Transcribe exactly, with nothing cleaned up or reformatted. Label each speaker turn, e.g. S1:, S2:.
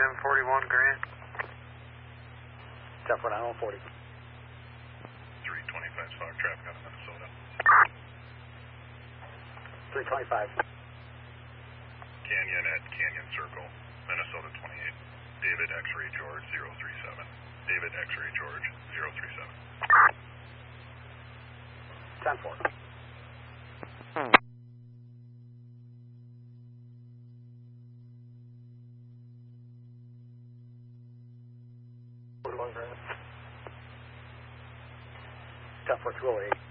S1: ten forty-one Grant.
S2: ten four nine one forty.
S3: three twenty-five Star traffic out of Minnesota.
S2: three twenty-five.
S3: Canyon at Canyon Circle, Minnesota twenty-eight. David X-Ray George zero three seven. David X-Ray George zero three seven.
S2: ten four. ten four two oh eight.